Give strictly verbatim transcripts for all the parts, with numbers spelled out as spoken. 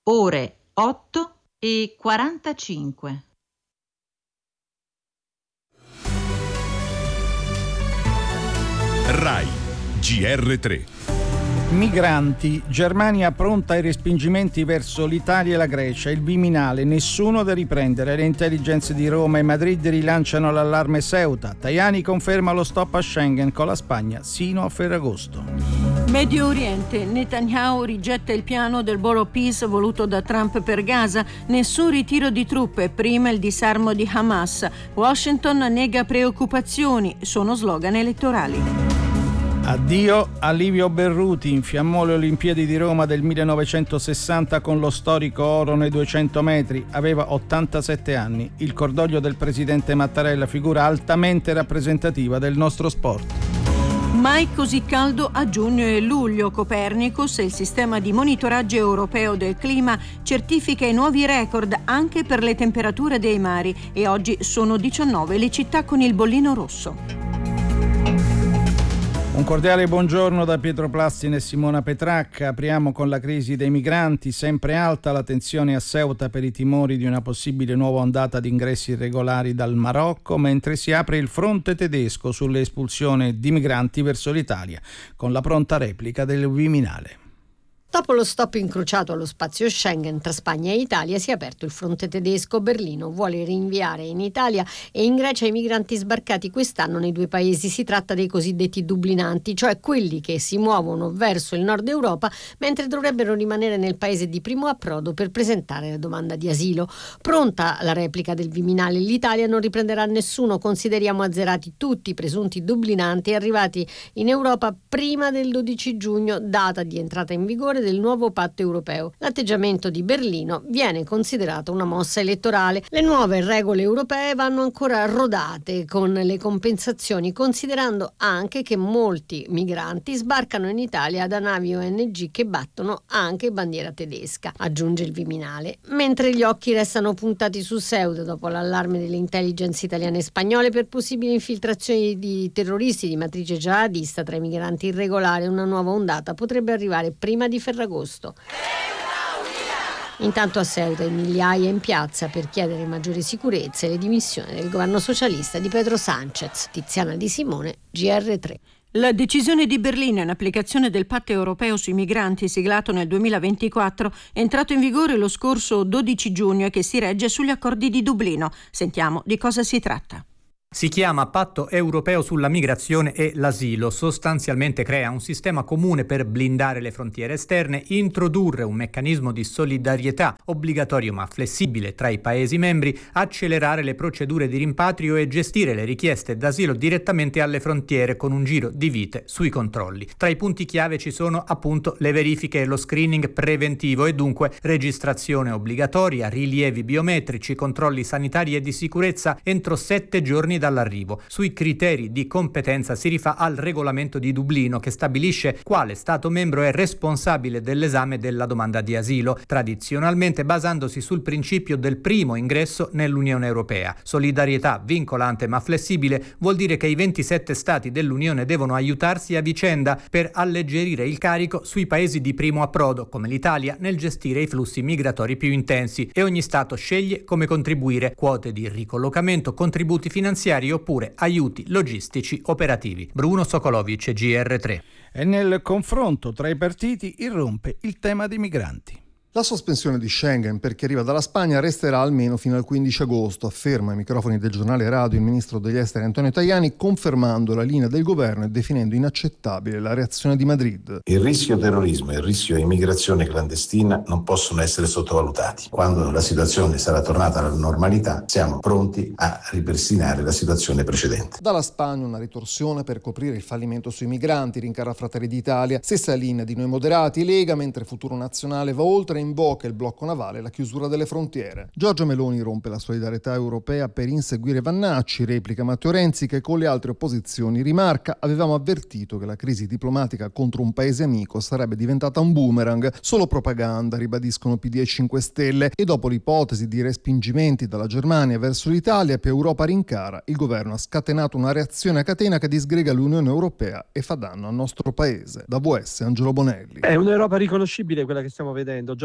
ore otto e quarantacinque. Rai G R tre. Migranti, Germania pronta ai respingimenti verso l'Italia e la Grecia, il Viminale, nessuno da riprendere, le intelligenze di Roma e Madrid rilanciano l'allarme Ceuta, Tajani conferma lo stop a Schengen con la Spagna sino a Ferragosto. Medio Oriente, Netanyahu rigetta il piano del Borough Peace voluto da Trump per Gaza, nessun ritiro di truppe, prima il disarmo di Hamas, Washington nega preoccupazioni, sono slogan elettorali. Addio a Livio Berruti, infiammò le Olimpiadi di Roma del millenovecentosessanta con lo storico oro nei duecento metri, aveva ottantasette anni. Il cordoglio del presidente Mattarella, figura altamente rappresentativa del nostro sport. Mai così caldo a giugno e luglio. Copernicus, il sistema di monitoraggio europeo del clima, certifica i nuovi record anche per le temperature dei mari e oggi sono diciannove le città con il bollino rosso. Un cordiale buongiorno da Pietro Plastin e Simona Petracca. Apriamo con la crisi dei migranti, sempre alta la tensione a Ceuta per i timori di una possibile nuova ondata di ingressi irregolari dal Marocco, mentre si apre il fronte tedesco sulle espulsioni di migranti verso l'Italia, con la pronta replica del Viminale. Dopo lo stop incrociato allo spazio Schengen tra Spagna e Italia si è aperto il fronte tedesco. Berlino vuole rinviare in Italia e in Grecia i migranti sbarcati quest'anno nei due paesi. Si tratta dei cosiddetti dublinanti, cioè quelli che si muovono verso il nord Europa mentre dovrebbero rimanere nel paese di primo approdo per presentare la domanda di asilo. Pronta la replica del Viminale, l'Italia non riprenderà nessuno, consideriamo azzerati tutti i presunti dublinanti arrivati in Europa prima del dodici giugno, data di entrata in vigore del nuovo patto europeo. L'atteggiamento di Berlino viene considerato una mossa elettorale. Le nuove regole europee vanno ancora rodate con le compensazioni, considerando anche che molti migranti sbarcano in Italia da navi O N G che battono anche bandiera tedesca, aggiunge il Viminale. Mentre gli occhi restano puntati su Ceuta dopo l'allarme delle intelligence italiane e spagnole per possibili infiltrazioni di terroristi di matrice jihadista tra i migranti irregolari, una nuova ondata potrebbe arrivare prima di Ferragosto. Intanto a Ceuta migliaia in piazza per chiedere maggiore sicurezza e le dimissioni del governo socialista di Pedro Sánchez. Tiziana Di Simone, G R tre. La decisione di Berlino in applicazione del patto europeo sui migranti siglato nel duemilaventiquattro è entrato in vigore lo scorso dodici giugno e che si regge sugli accordi di Dublino. Sentiamo di cosa si tratta. Si chiama Patto Europeo sulla migrazione e l'asilo, sostanzialmente crea un sistema comune per blindare le frontiere esterne, introdurre un meccanismo di solidarietà obbligatorio ma flessibile tra i Paesi membri, accelerare le procedure di rimpatrio e gestire le richieste d'asilo direttamente alle frontiere con un giro di vite sui controlli. Tra i punti chiave ci sono appunto le verifiche e lo screening preventivo e dunque registrazione obbligatoria, rilievi biometrici, controlli sanitari e di sicurezza entro sette giorni dall'arrivo. Sui criteri di competenza si rifà al regolamento di Dublino che stabilisce quale Stato membro è responsabile dell'esame della domanda di asilo, tradizionalmente basandosi sul principio del primo ingresso nell'Unione Europea. Solidarietà vincolante ma flessibile vuol dire che i ventisette Stati dell'Unione devono aiutarsi a vicenda per alleggerire il carico sui paesi di primo approdo, come l'Italia, nel gestire i flussi migratori più intensi, e ogni Stato sceglie come contribuire: quote di ricollocamento, contributi finanziari oppure aiuti logistici operativi. Bruno Sokolovic, G R tre. E nel confronto tra i partiti irrompe il tema dei migranti. La sospensione di Schengen per chi arriva dalla Spagna resterà almeno fino al quindici agosto, afferma ai microfoni del giornale Radio il ministro degli esteri Antonio Tajani, confermando la linea del governo e definendo inaccettabile la reazione di Madrid. Il rischio terrorismo e il rischio immigrazione clandestina non possono essere sottovalutati. Quando la situazione sarà tornata alla normalità, siamo pronti a ripristinare la situazione precedente. Dalla Spagna una ritorsione per coprire il fallimento sui migranti, rincara Fratelli d'Italia, stessa linea di Noi Moderati, Lega, mentre Futuro Nazionale va oltre, invoca il blocco navale e la chiusura delle frontiere. Giorgia Meloni rompe la solidarietà europea per inseguire Vannacci, replica Matteo Renzi che con le altre opposizioni rimarca: avevamo avvertito che la crisi diplomatica contro un paese amico sarebbe diventata un boomerang, solo propaganda, ribadiscono P D e cinque Stelle, e dopo l'ipotesi di respingimenti dalla Germania verso l'Italia, più Europa rincara, il governo ha scatenato una reazione a catena che disgrega l'Unione Europea e fa danno al nostro paese. Da V S Angelo Bonelli. È un'Europa riconoscibile quella che stiamo vedendo. Giorgia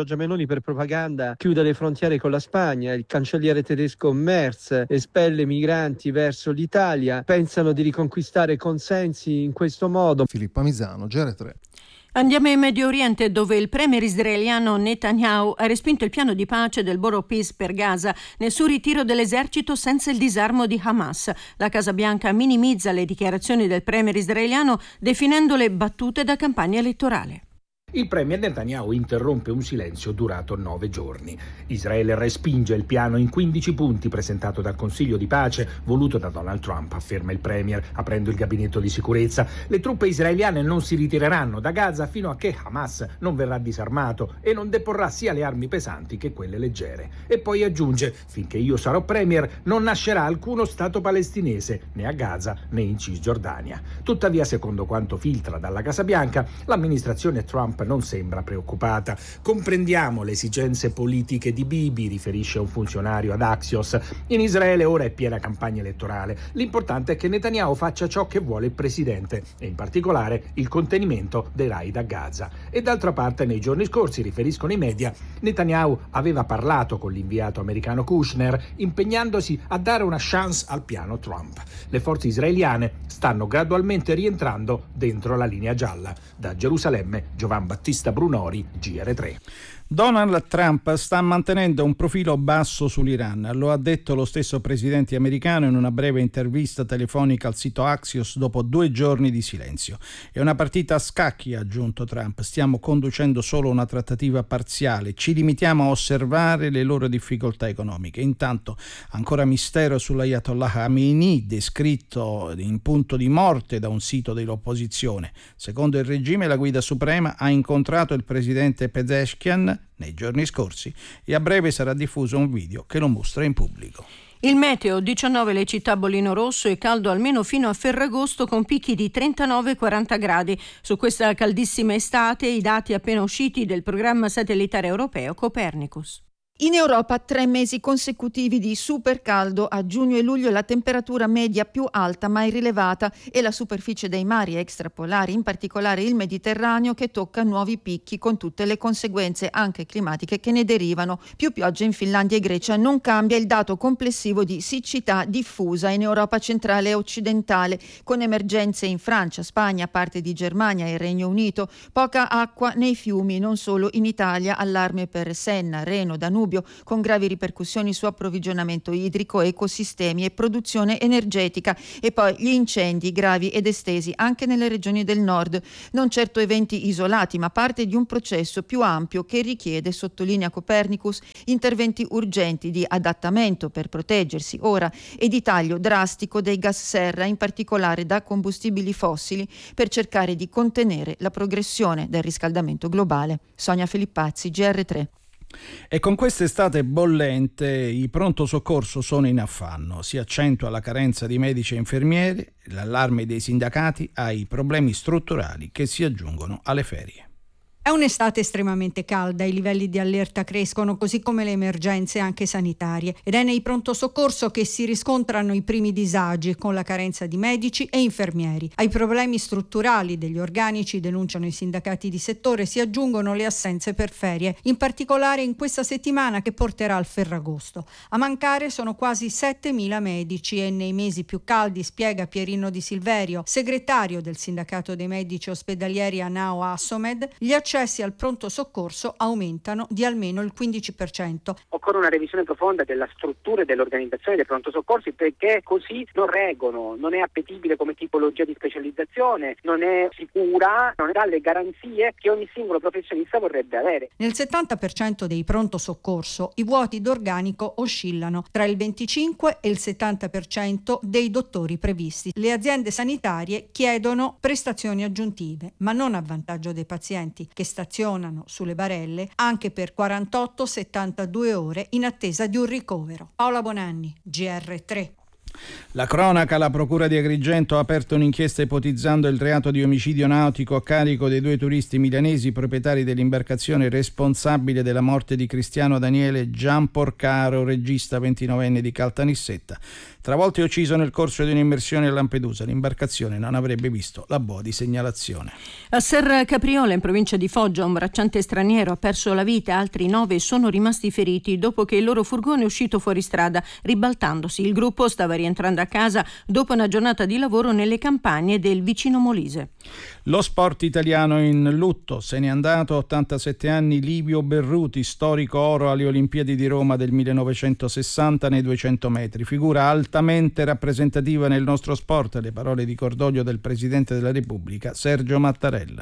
Giorgia Meloni per propaganda chiude le frontiere con la Spagna, il cancelliere tedesco Merz espelle migranti verso l'Italia, pensano di riconquistare consensi in questo modo. Filippa Misano, G R tre. Andiamo in Medio Oriente, dove il premier israeliano Netanyahu ha respinto il piano di pace del Borough Peace per Gaza nel suo ritiro dell'esercito senza il disarmo di Hamas. La Casa Bianca minimizza le dichiarazioni del premier israeliano definendole battute da campagna elettorale. Il premier Netanyahu interrompe un silenzio durato nove giorni. Israele respinge il piano in quindici punti presentato dal Consiglio di pace voluto da Donald Trump, afferma il premier, aprendo il gabinetto di sicurezza. Le truppe israeliane non si ritireranno da Gaza fino a che Hamas non verrà disarmato e non deporrà sia le armi pesanti che quelle leggere. E poi aggiunge: finché io sarò premier non nascerà alcuno Stato palestinese, né a Gaza né in Cisgiordania. Tuttavia, secondo quanto filtra dalla Casa Bianca, l'amministrazione Trump non sembra preoccupata. Comprendiamo le esigenze politiche di Bibi, riferisce un funzionario ad Axios. In Israele ora è piena campagna elettorale. L'importante è che Netanyahu faccia ciò che vuole il presidente e in particolare il contenimento dei raid a Gaza. E d'altra parte, nei giorni scorsi, riferiscono i media, Netanyahu aveva parlato con l'inviato americano Kushner impegnandosi a dare una chance al piano Trump. Le forze israeliane stanno gradualmente rientrando dentro la linea gialla. Da Gerusalemme, Giovan Battista Brunori, G R tre. Donald Trump sta mantenendo un profilo basso sull'Iran, lo ha detto lo stesso presidente americano in una breve intervista telefonica al sito Axios dopo due giorni di silenzio. È una partita a scacchi, ha aggiunto Trump, stiamo conducendo solo una trattativa parziale, ci limitiamo a osservare le loro difficoltà economiche. Intanto ancora mistero sull'Ayatollah Khamenei, descritto in punto di morte da un sito dell'opposizione. Secondo il regime la guida suprema ha incontrato il presidente Pezeshkian nei giorni scorsi e a breve sarà diffuso un video che lo mostra in pubblico. Il meteo, diciannove le città bollino rosso e caldo almeno fino a Ferragosto con picchi di trentanove quaranta gradi. Su questa caldissima estate i dati appena usciti del programma satellitare europeo Copernicus. In Europa tre mesi consecutivi di super caldo. A giugno e luglio la temperatura media più alta mai rilevata e la superficie dei mari extrapolari, in particolare il Mediterraneo, che tocca nuovi picchi con tutte le conseguenze anche climatiche che ne derivano. Più piogge in Finlandia e Grecia non cambia il dato complessivo di siccità diffusa in Europa centrale e occidentale, con emergenze in Francia, Spagna, parte di Germania e Regno Unito, poca acqua nei fiumi, non solo in Italia, allarme per Senna, Reno, Danubio, con gravi ripercussioni su approvvigionamento idrico, ecosistemi e produzione energetica, e poi gli incendi gravi ed estesi anche nelle regioni del nord, non certo eventi isolati ma parte di un processo più ampio che richiede, sottolinea Copernicus, interventi urgenti di adattamento per proteggersi ora e di taglio drastico dei gas serra, in particolare da combustibili fossili, per cercare di contenere la progressione del riscaldamento globale. Sonia Filippazzi, G R tre. E con quest'estate bollente i pronto soccorso sono in affanno, si accentua la carenza di medici e infermieri, l'allarme dei sindacati ai problemi strutturali che si aggiungono alle ferie. È un'estate estremamente calda, i livelli di allerta crescono, così come le emergenze anche sanitarie, ed è nei pronto soccorso che si riscontrano i primi disagi, con la carenza di medici e infermieri. Ai problemi strutturali degli organici, denunciano i sindacati di settore, si aggiungono le assenze per ferie, in particolare in questa settimana che porterà al Ferragosto. A mancare sono quasi settemila medici e nei mesi più caldi, spiega Pierino Di Silverio, segretario del sindacato dei medici ospedalieri Anao Assomed, gli accessi al pronto soccorso aumentano di almeno il quindici per cento. Occorre una revisione profonda della struttura e dell'organizzazione dei pronto soccorsi, perché così non reggono, non è appetibile come tipologia di specializzazione, non è sicura, non dà le garanzie che ogni singolo professionista vorrebbe avere. Nel settanta per cento dei pronto soccorso i vuoti d'organico oscillano tra il venticinque e il settanta per cento dei dottori previsti. Le aziende sanitarie chiedono prestazioni aggiuntive, ma non a vantaggio dei pazienti, che stazionano sulle barelle anche per quarantotto settantadue ore in attesa di un ricovero. Paola Bonanni, G R tre. La cronaca, la procura di Agrigento ha aperto un'inchiesta ipotizzando il reato di omicidio nautico a carico dei due turisti milanesi proprietari dell'imbarcazione responsabile della morte di Cristiano Daniele Gianporcaro, regista ventinovenne di Caltanissetta, travolto e ucciso nel corso di un'immersione a Lampedusa. L'imbarcazione non avrebbe visto la boa di segnalazione. A Serra Capriola, in provincia di Foggia, un bracciante straniero ha perso la vita, altri nove sono rimasti feriti dopo che il loro furgone è uscito fuori strada, ribaltandosi. Il gruppo stava rientrando a casa dopo una giornata di lavoro nelle campagne del vicino Molise. Lo sport italiano in lutto. Se n'è andato a ottantasette anni Livio Berruti, storico oro alle Olimpiadi di Roma del millenovecentosessanta nei duecento metri. Figura altamente rappresentativa nel nostro sport. Le parole di cordoglio del Presidente della Repubblica, Sergio Mattarella.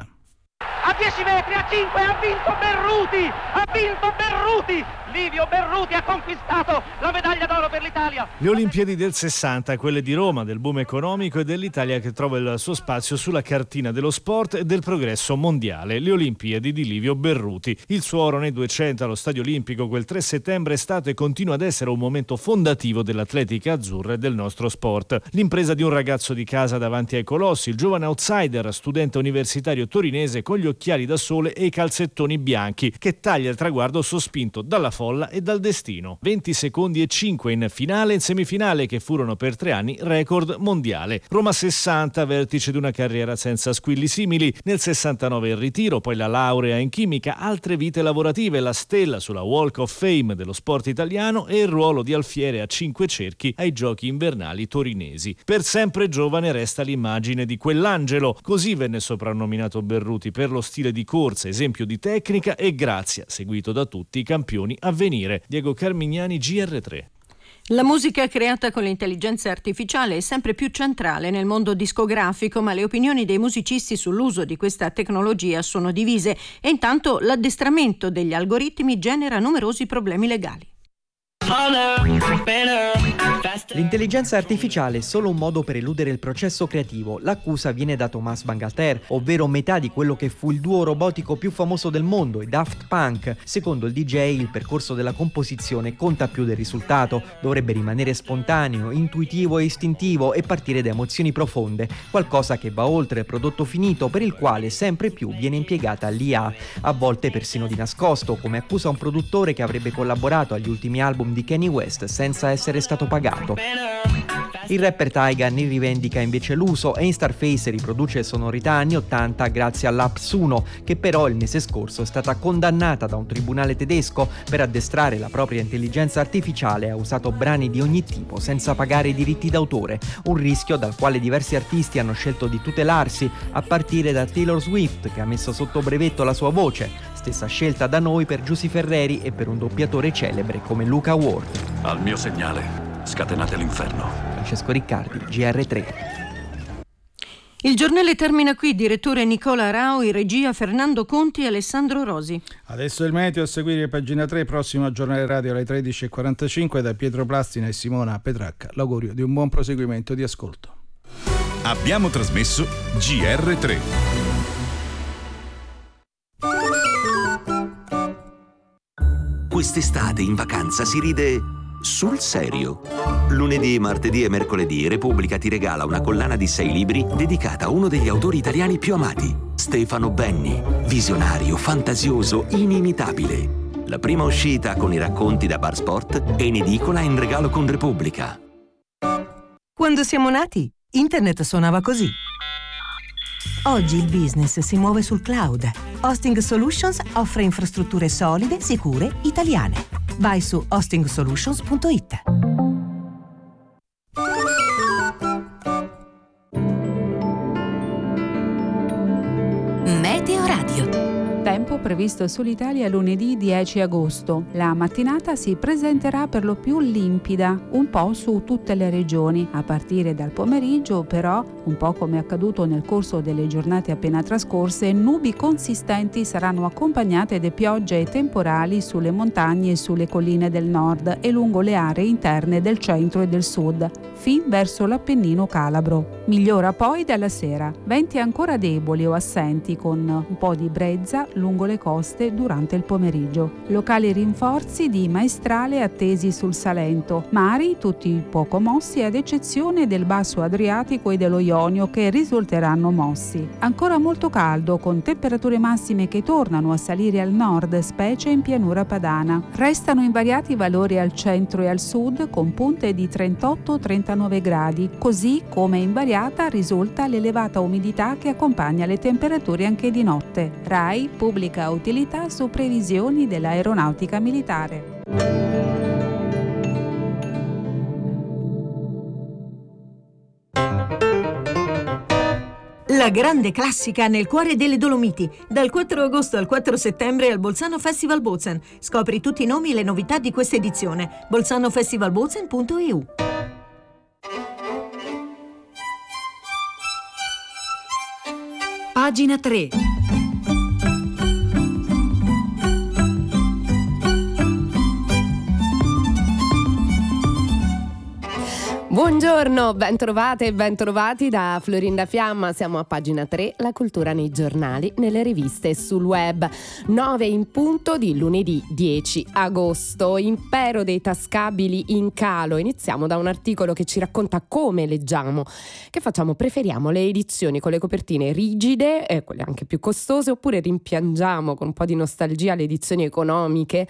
A dieci metri, a cinque, ha vinto Berruti, ha vinto Berruti, Livio Berruti ha conquistato la medaglia d'oro per l'Italia. Le Olimpiadi del sessanta, quelle di Roma, del boom economico e dell'Italia che trova il suo spazio sulla cartina dello sport e del progresso mondiale. Le Olimpiadi di Livio Berruti. Il suo oro nei duecento allo Stadio Olimpico quel tre settembre è stato e continua ad essere un momento fondativo dell'atletica azzurra e del nostro sport. L'impresa di un ragazzo di casa davanti ai colossi, il giovane outsider, studente universitario torinese con gli occhiali da sole e i calzettoni bianchi, che taglia il traguardo sospinto dalla folla e dal destino. venti secondi e cinque in finale e in semifinale, che furono per tre anni record mondiale. Roma sessanta, vertice di una carriera senza squilli simili. Nel sessantanove il ritiro, poi la laurea in chimica, altre vite lavorative, la stella sulla Walk of Fame dello sport italiano e il ruolo di alfiere a cinque cerchi ai giochi invernali torinesi. Per sempre giovane resta l'immagine di quell'angelo, così venne soprannominato Berruti per lo stile di corsa, esempio di tecnica e grazia, seguito da tutti i campioni a venire. Diego Carmignani, G R tre. La musica creata con l'intelligenza artificiale è sempre più centrale nel mondo discografico, ma le opinioni dei musicisti sull'uso di questa tecnologia sono divise e intanto l'addestramento degli algoritmi genera numerosi problemi legali. L'intelligenza artificiale è solo un modo per eludere il processo creativo. L'accusa viene da Thomas Bangalter, ovvero metà di quello che fu il duo robotico più famoso del mondo, i Daft Punk. Secondo il D J, il percorso della composizione conta più del risultato. Dovrebbe rimanere spontaneo, intuitivo e istintivo e partire da emozioni profonde, qualcosa che va oltre il prodotto finito, per il quale sempre più viene impiegata l'I A, a volte persino di nascosto, come accusa un produttore che avrebbe collaborato agli ultimi album di Kanye West senza essere stato pagato. Il rapper Tyga ne rivendica invece l'uso e in Starface riproduce sonorità anni ottanta grazie all'app Suno, che però il mese scorso è stata condannata da un tribunale tedesco per addestrare la propria intelligenza artificiale. Ha usato brani di ogni tipo senza pagare i diritti d'autore, un rischio dal quale diversi artisti hanno scelto di tutelarsi, a partire da Taylor Swift, che ha messo sotto brevetto la sua voce, stessa scelta da noi per Giusy Ferreri e per un doppiatore celebre come Luca Ward. Al mio segnale, scatenate l'inferno. Francesco Riccardi, G R tre. Il giornale termina qui. Direttore Nicola Raui, regia Fernando Conti e Alessandro Rosi. Adesso il meteo, a seguire pagina tre, prossimo giornale radio alle tredici e quarantacinque. Da Pietro Plastina e Simona Petracca l'augurio di un buon proseguimento di ascolto. Abbiamo trasmesso G R tre. Quest'estate in vacanza si ride sul serio. Lunedì, martedì e mercoledì Repubblica ti regala una collana di sei libri dedicata a uno degli autori italiani più amati, Stefano Benni, visionario, fantasioso, inimitabile. La prima uscita con i racconti da Bar Sport è in edicola in regalo con Repubblica. Quando siamo nati, internet suonava così. Oggi il business si muove sul cloud. Hosting Solutions offre infrastrutture solide, sicure, italiane. Vai su hosting solutions punto it. Meteo Radio. Tempo previsto sull'Italia lunedì dieci agosto. La mattinata si presenterà per lo più limpida, un po' su tutte le regioni. A partire dal pomeriggio, però, un po' come accaduto nel corso delle giornate appena trascorse, nubi consistenti saranno accompagnate da piogge e temporali sulle montagne e sulle colline del nord e lungo le aree interne del centro e del sud. fin verso l'Appennino calabro. Migliora poi dalla sera. Venti ancora deboli o assenti con un po' di brezza lungo le coste durante il pomeriggio. Locali rinforzi di maestrale attesi sul Salento. Mari tutti poco mossi ad eccezione del basso Adriatico e dello Ionio che risulteranno mossi. Ancora molto caldo con temperature massime che tornano a salire al nord, specie in pianura padana. Restano invariati i valori al centro e al sud con punte di trentotto trentanove gradi, così come invariata risulta l'elevata umidità che accompagna le temperature anche di notte. RAI pubblica utilità su previsioni dell'aeronautica militare. La grande classica nel cuore delle Dolomiti, dal quattro agosto al quattro settembre al Bolzano Festival Bozen. Scopri tutti i nomi e le novità di questa edizione. bolzano festival bozen punto e u. Pagina tre. Buongiorno, ben trovate e ben trovati da Florinda Fiamma. Siamo a pagina tre, la cultura nei giornali, nelle riviste e sul web. nove in punto di lunedì dieci agosto. Impero dei tascabili in calo. Iniziamo da un articolo che ci racconta come leggiamo. Che facciamo? Preferiamo le edizioni con le copertine rigide, eh, quelle anche più costose, oppure rimpiangiamo con un po' di nostalgia le edizioni economiche.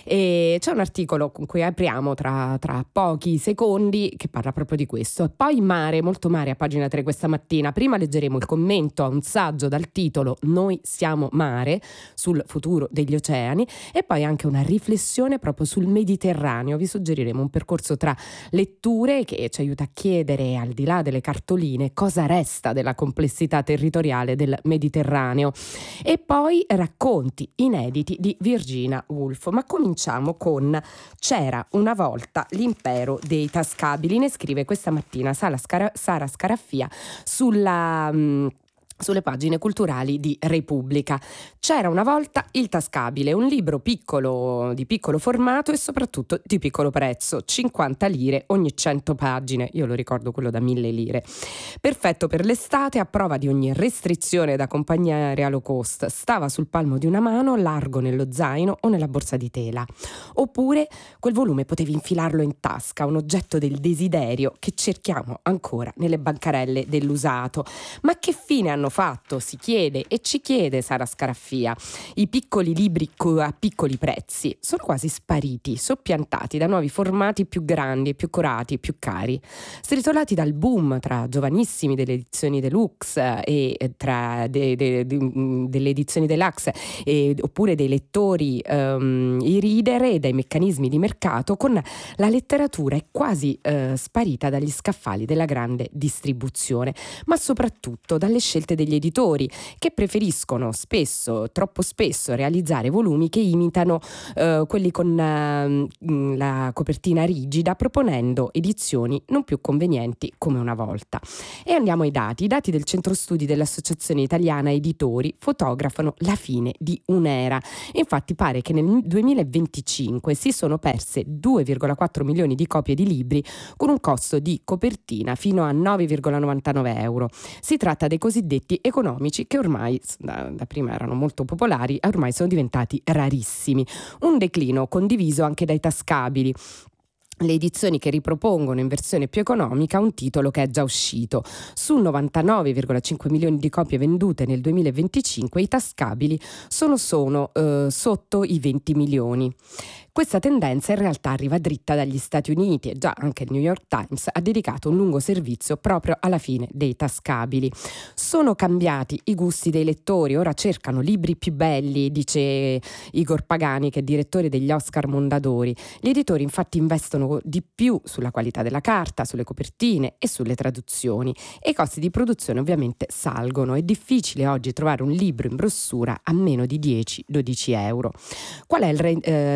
E c'è un articolo con cui apriamo tra, tra pochi secondi che parla proprio di questo. E poi mare, molto mare a pagina tre questa mattina. Prima leggeremo il commento a un saggio dal titolo Noi siamo mare, sul futuro degli oceani, e poi anche una riflessione proprio sul Mediterraneo. Vi suggeriremo un percorso tra letture che ci aiuta a chiedere, al di là delle cartoline, cosa resta della complessità territoriale del Mediterraneo, e poi racconti inediti di Virginia Woolf. Ma cominciamo con C'era una volta l'impero dei tascabili. Ne scrive questa mattina Sara, Scara- Sara Scaraffia sulla... Mh, sulle pagine culturali di Repubblica. C'era una volta il tascabile, un libro piccolo, di piccolo formato e soprattutto di piccolo prezzo, cinquanta lire ogni cento pagine. Io lo ricordo quello da mille lire. Perfetto per l'estate, a prova di ogni restrizione da compagnia aerea low cost. Stava sul palmo di una mano, largo nello zaino o nella borsa di tela. Oppure quel volume potevi infilarlo in tasca, un oggetto del desiderio che cerchiamo ancora nelle bancarelle dell'usato. Ma che fine hanno fatto, si chiede e ci chiede Sara Scaraffia. I piccoli libri a piccoli prezzi sono quasi spariti, soppiantati da nuovi formati più grandi, più curati, più cari. Stritolati dal boom tra giovanissimi delle edizioni deluxe e tra de, de, de, delle edizioni deluxe e, oppure dei lettori um, i reader e dai meccanismi di mercato, con la letteratura è quasi uh, sparita dagli scaffali della grande distribuzione, ma soprattutto dalle scelte degli editori, che preferiscono spesso, troppo spesso, realizzare volumi che imitano eh, quelli con eh, la copertina rigida, proponendo edizioni non più convenienti come una volta. E andiamo ai dati. I dati del centro studi dell'Associazione Italiana Editori fotografano la fine di un'era. Infatti pare che nel duemilaventicinque si sono perse due virgola quattro milioni di copie di libri con un costo di copertina fino a nove virgola novantanove euro. Si tratta dei cosiddetti economici, che ormai da, da prima erano molto popolari e ormai sono diventati rarissimi. Un declino condiviso anche dai tascabili. Le edizioni che ripropongono in versione più economica un titolo che è già uscito. Su novantanove virgola cinque milioni di copie vendute nel duemilaventicinque, i tascabili sono, sono eh, sotto i venti milioni. Questa tendenza in realtà arriva dritta dagli Stati Uniti e già anche il New York Times ha dedicato un lungo servizio proprio alla fine dei tascabili. Sono cambiati i gusti dei lettori, ora cercano libri più belli, dice Igor Pagani, che è direttore degli Oscar Mondadori. Gli editori infatti investono di più sulla qualità della carta, sulle copertine e sulle traduzioni, e i costi di produzione ovviamente salgono. È difficile oggi trovare un libro in brossura a meno di dieci dodici euro. Qual è il re, eh, re delle vendite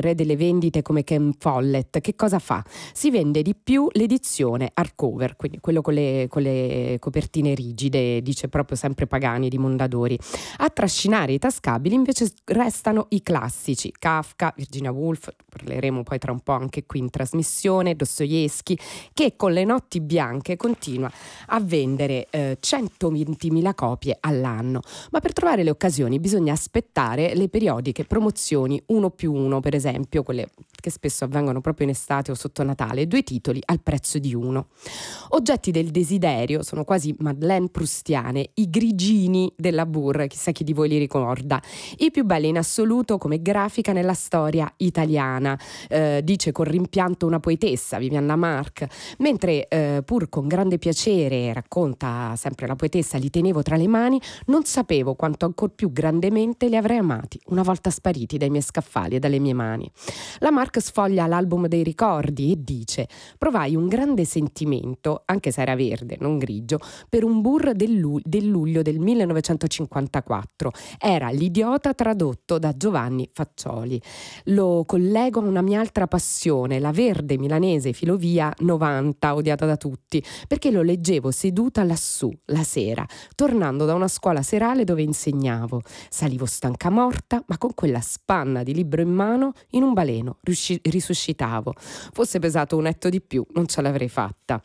vendite come Ken Follett, che cosa fa? Si vende di più l'edizione hardcover, quindi quello con le, con le copertine rigide, dice proprio sempre Pagani di Mondadori. A trascinare i tascabili invece restano i classici, Kafka, Virginia Woolf, parleremo poi tra un po' anche qui in trasmissione, Dostoevsky, che con le notti bianche continua a vendere eh, centoventimila copie all'anno. Ma per trovare le occasioni bisogna aspettare le periodiche promozioni uno più uno, per esempio, quelle che spesso avvengono proprio in estate o sotto Natale, due titoli al prezzo di uno. Oggetti del desiderio sono quasi Madeleine proustiane, i grigini della Burr, chissà chi di voi li ricorda, i più belli in assoluto come grafica nella storia italiana, eh, dice con rimpianto una poetessa, Vivian Lamarck, mentre eh, pur con grande piacere, racconta sempre la poetessa, li tenevo tra le mani, non sapevo quanto ancor più grandemente li avrei amati una volta spariti dai miei scaffali e dalle mie mani. Lamarck sfoglia l'album dei ricordi e dice: provai un grande sentimento, anche se era verde, non grigio, per un Burr del, lu- del luglio del millenovecentocinquantaquattro. Era L'idiota tradotto da Giovanni Faccioli. Lo collego a una mia altra passione, la verde milanese Filovia novanta, odiata da tutti, perché lo leggevo seduta lassù la sera, tornando da una scuola serale dove insegnavo. Salivo stanca morta, ma con quella spanna di libro in mano, in un baleno riusci- risuscitavo. Fosse pesato un etto di più, non ce l'avrei fatta.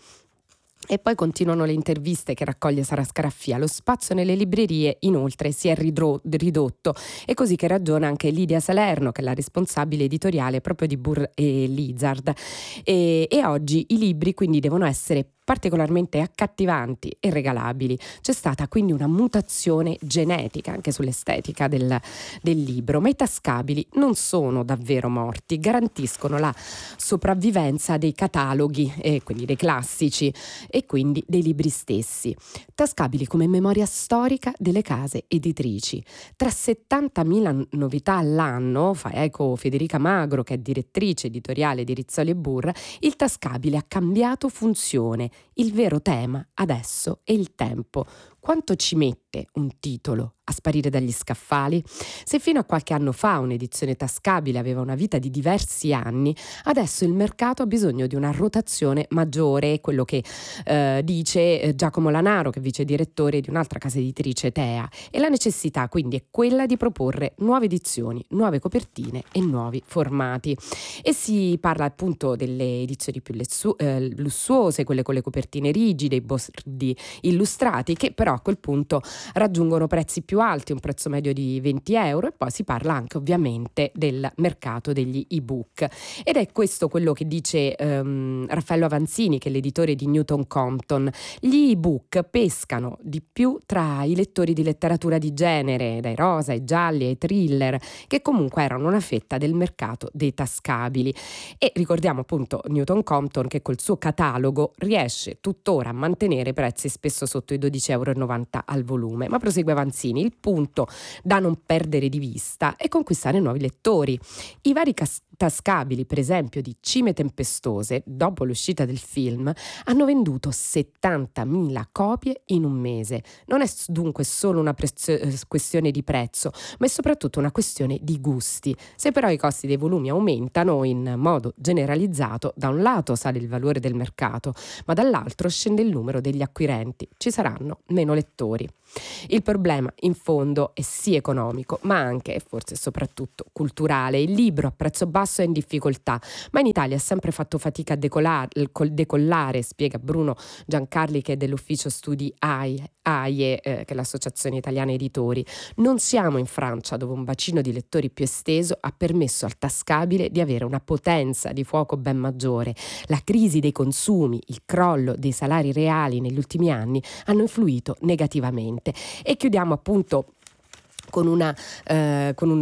E poi continuano le interviste che raccoglie Sara Scaraffia. Lo spazio nelle librerie inoltre si è ridro- ridotto, e così che ragiona anche Lidia Salerno, che è la responsabile editoriale proprio di Burr e Lizard, e, e oggi i libri quindi devono essere particolarmente accattivanti e regalabili. C'è stata quindi una mutazione genetica anche sull'estetica del, del libro, ma i tascabili non sono davvero morti, garantiscono la sopravvivenza dei cataloghi, e quindi dei classici, e quindi dei libri stessi. Tascabili come memoria storica delle case editrici. Tra settantamila novità all'anno, fa eco Federica Magro, che è direttrice editoriale di Rizzoli e Burr, il tascabile ha cambiato funzione. Il vero tema adesso è il tempo. Quanto ci mette un titolo a sparire dagli scaffali? Se fino a qualche anno fa un'edizione tascabile aveva una vita di diversi anni, adesso il mercato ha bisogno di una rotazione maggiore, quello che eh, dice Giacomo Lanaro, che è vice direttore di un'altra casa editrice, Tea, e la necessità quindi è quella di proporre nuove edizioni, nuove copertine e nuovi formati. E si parla appunto delle edizioni più lessu- eh, lussuose, quelle con le copertine rigide, i bordi illustrati, che però a quel punto raggiungono prezzi più alti, un prezzo medio di venti euro, e poi si parla anche ovviamente del mercato degli ebook, ed è questo quello che dice um, Raffaello Avanzini, che è l'editore di Newton Compton. Gli ebook pescano di più tra i lettori di letteratura di genere, dai rosa ai gialli ai thriller, che comunque erano una fetta del mercato dei tascabili. E ricordiamo appunto Newton Compton, che col suo catalogo riesce tuttora a mantenere prezzi spesso sotto i dodici euro e novanta al volume. Ma prosegue Avanzini: il punto da non perdere di vista è conquistare nuovi lettori. I vari cas- tascabili, per esempio, di Cime tempestose, dopo l'uscita del film, hanno venduto settantamila copie in un mese. Non è dunque solo una prezio- questione di prezzo, ma è soprattutto una questione di gusti. Se però i costi dei volumi aumentano in modo generalizzato, da un lato sale il valore del mercato, ma dall'altro scende il numero degli acquirenti. Ci saranno meno lettori. Il problema, in fondo, è sì economico, ma anche e forse soprattutto culturale. Il libro a prezzo basso è in difficoltà, ma in Italia ha sempre fatto fatica a decollare, decollare, spiega Bruno Giancarli, che è dell'ufficio studi A I E, A I E eh, che è l'Associazione Italiana Editori. Non siamo in Francia, dove un bacino di lettori più esteso ha permesso al tascabile di avere una potenza di fuoco ben maggiore. La crisi dei consumi, il crollo dei salari reali negli ultimi anni hanno influito negativamente. E chiudiamo appunto con, una, eh, con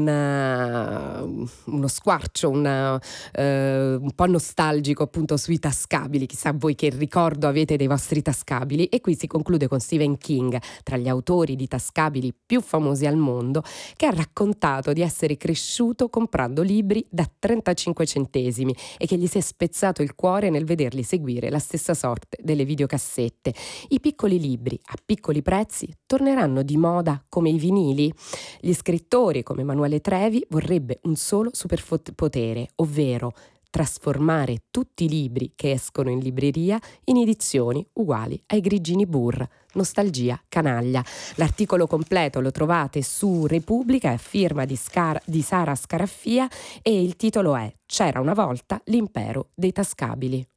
una, uno squarcio una, eh, un po' nostalgico appunto sui tascabili. Chissà voi che ricordo avete dei vostri tascabili. E qui si conclude con Stephen King, tra gli autori di tascabili più famosi al mondo, che ha raccontato di essere cresciuto comprando libri da trentacinque centesimi e che gli si è spezzato il cuore nel vederli seguire la stessa sorte delle videocassette. I piccoli libri a piccoli prezzi torneranno di moda come i vinili? Gli scrittori come Emanuele Trevi vorrebbe un solo superpotere, ovvero trasformare tutti i libri che escono in libreria in edizioni uguali ai grigini Burr. Nostalgia canaglia. L'articolo completo lo trovate su Repubblica, è firma di, Scar- di Sara Scaraffia e il titolo è C'era una volta l'impero dei tascabili.